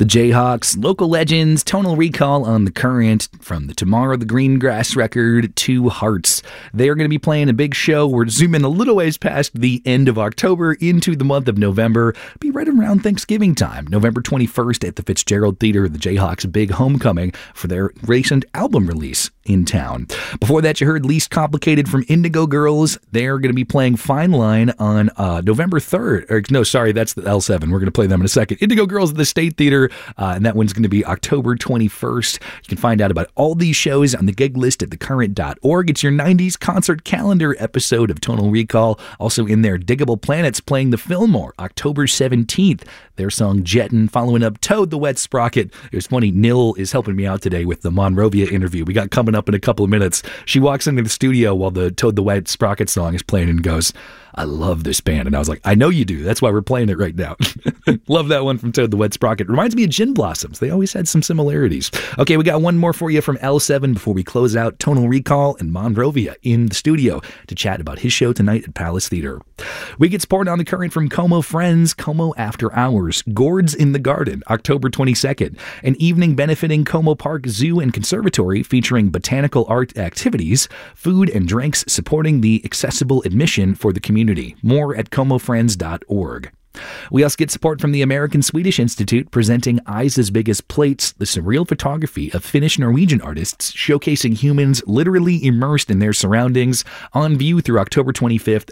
The Jayhawks, local legends, tonal recall on the current, from the Tomorrow the Greengrass record to Hearts. They're going to be playing a big show. We're zooming a little ways past the end of October into the month of November. Be right around Thanksgiving time, November 21st at the Fitzgerald Theater, the Jayhawks' big homecoming for their recent album release in town. Before that, you heard Least Complicated from Indigo Girls. They're going to be playing Fine Line on November 3rd. That's the L7. We're going to play them in a second. Indigo Girls at the State Theater, and that one's going to be October 21st. You can find out about all these shows on the gig list at thecurrent.org. It's your 90s concert calendar episode of Tonal Recall. Also in there, Diggable Planets playing the Fillmore, October 17th. Their song Jettin', following up Toad the Wet Sprocket. It was funny, Nil is helping me out today with the Monrovia interview. We got coming up in a couple of minutes. She walks into the studio while the Toad the Wet Sprocket song is playing and goes, "I love this band." And I was like, I know you do. That's why we're playing it right now. Love that one from Toad the Wet Sprocket. Reminds me of Gin Blossoms. They always had some similarities. Okay, we got one more for you from L7 before we close out. Tonal Recall and Monrovia in the studio to chat about his show tonight at Palace Theater. We get support on the current from Como Friends, Como After Hours, Gourds in the Garden, October 22nd. An evening benefiting Como Park Zoo and Conservatory featuring botanical art activities, food and drinks supporting the accessible admission for the community. More at comofriends.org. We also get support from the American Swedish Institute presenting Eyes as Big as Plates, the surreal photography of Finnish-Norwegian artists showcasing humans literally immersed in their surroundings, on view through October 25th,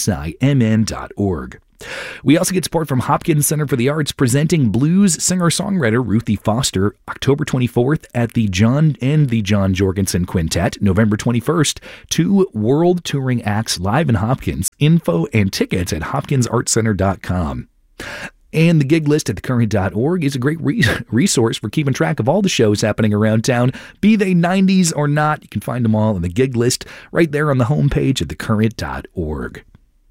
asimn.org. We also get support from Hopkins Center for the Arts presenting blues singer-songwriter Ruthie Foster, October 24th at the John Jorgensen Quintet, November 21st, 2 world touring acts live in Hopkins. Info and tickets at hopkinsartcenter.com. And the gig list at thecurrent.org is a great resource for keeping track of all the shows happening around town, be they 90s or not. You can find them all on the gig list right there on the homepage at thecurrent.org.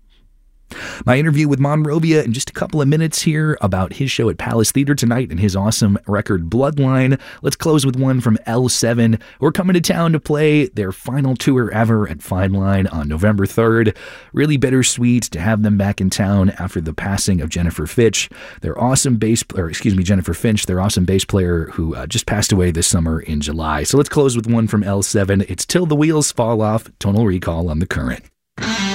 My interview with Monrovia in just a couple of minutes here about his show at Palace Theater tonight and his awesome record Bloodline. Let's close with one from L7. We're coming to town to play their final tour ever at Fine Line on November 3rd. Really bittersweet to have them back in town after the passing of Jennifer Finch, their awesome bass player who just passed away this summer in July. So let's close with one from L7. It's Till the Wheels Fall Off, Tonal Recall on the Current.